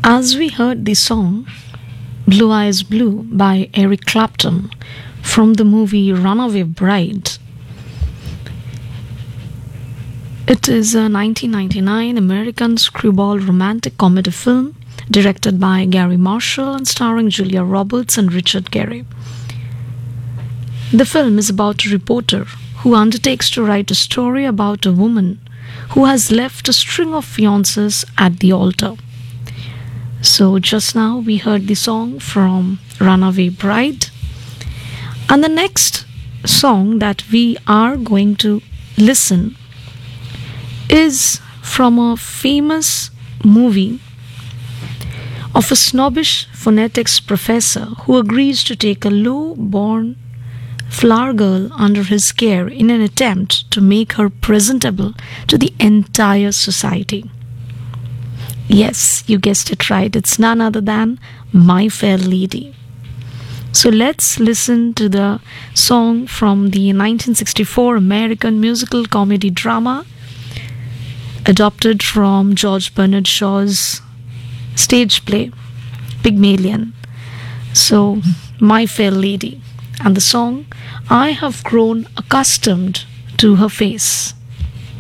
As we heard the song Blue Eyes Blue by Eric Clapton from the movie Runaway Bride, it is a 1999 American screwball romantic comedy film directed by Gary Marshall and starring Julia Roberts and Richard Gere. The film is about a reporter who undertakes to write a story about a woman who has left a string of fiancés at the altar. So, just now we heard the song from Runaway Bride, and the next song that we are going to listen is from a famous movie of a snobbish phonetics professor who agrees to take a low born flower girl under his care in an attempt to make her presentable to the entire society. Yes, you guessed it right, it's none other than My Fair Lady. So let's listen to the song from the 1964 American musical comedy drama adopted from George Bernard Shaw's stage play Pygmalion. So, My Fair Lady, and the song I Have Grown Accustomed to Her Face.